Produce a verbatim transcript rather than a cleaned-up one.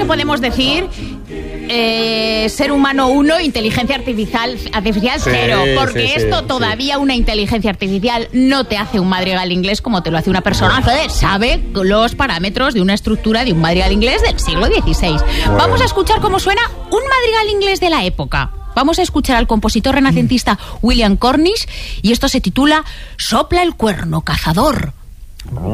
que podemos decir eh, ser humano uno, inteligencia artificial, artificial Sí, cero, porque sí, esto sí, todavía una inteligencia artificial no te hace un madrigal inglés como te lo hace una persona que sabe los parámetros de una estructura de un madrigal inglés del siglo dieciséis. Bueno. Vamos a escuchar cómo suena un madrigal inglés de la época. Vamos a escuchar al compositor renacentista William Cornish y esto se titula Sopla el cuerno cazador.